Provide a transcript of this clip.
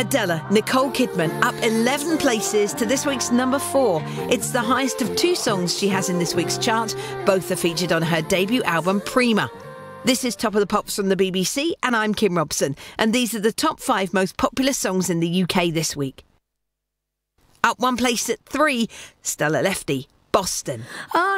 Adele, Nicole Kidman, up 11 places to this week's number 4. It's the highest of 2 songs she has in this week's chart. Both are featured on her debut album, Prima. This is Top of the Pops from the BBC, and I'm Kim Robson. And these are the top 5 most popular songs in the UK this week. Up 1 place at 3, Stella Lefty, Boston.